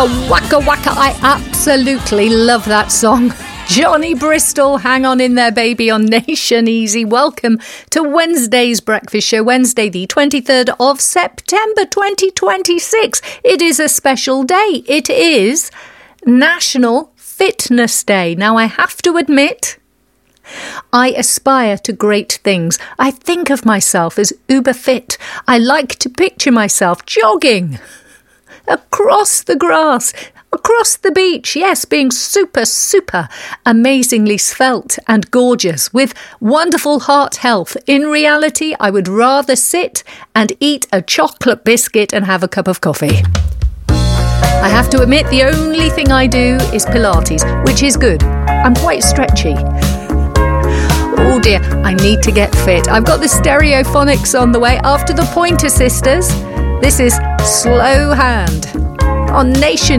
Waka Waka, I absolutely love that song. Johnny Bristol, hang on in there, baby, on Nation Easy. Welcome to Wednesday's Breakfast Show, Wednesday the 23rd of September 2026. It is a special day. It is National Fitness Day. Now, I have to admit, I aspire to great things. I think of myself as uber fit. I like to picture myself jogging across the grass, across the beach, yes, being super amazingly svelte and gorgeous with wonderful heart health. In reality, I would rather sit and eat a chocolate biscuit and have a cup of coffee. I have to admit, the only thing I do is Pilates, which is good. I'm quite stretchy. Oh dear, I need to get fit. I've got the Stereophonics on the way after the Pointer Sisters. This is Slow Hand on Nation